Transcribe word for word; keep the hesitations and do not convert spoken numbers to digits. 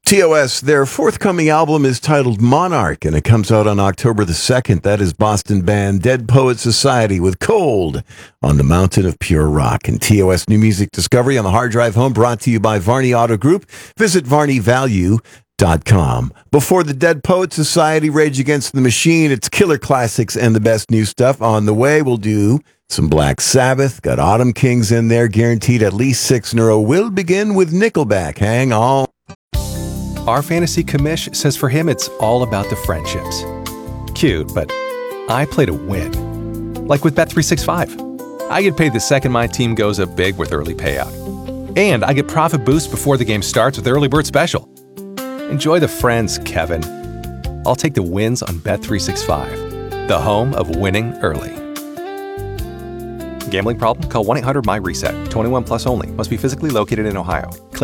T O S, their forthcoming album is titled Monarch, and it comes out on October the second. That is Boston band Dead Poet Society with Cold on the Mountain of Pure Rock. And T O S New Music Discovery on the Hard Drive Home, brought to you by Varney Auto Group. Visit varney value dot com. Before the Dead Poet Society, Rage Against the Machine, it's Killer Classics and the best new stuff. On the way, we'll do some Black Sabbath, got Autumn Kings in there, guaranteed at least six in a row. We'll begin with Nickelback. Hang on. Our fantasy commish says for him it's all about the friendships. Cute, but I play to win. Like with Bet three sixty-five. I get paid the second my team goes up big with early payout. And I get profit boost before the game starts with Early Bird Special. Enjoy the friends, Kevin. I'll take the wins on Bet three sixty-five, the home of winning early. Gambling problem? Call one eight hundred M Y RESET. twenty-one plus only. Must be physically located in Ohio.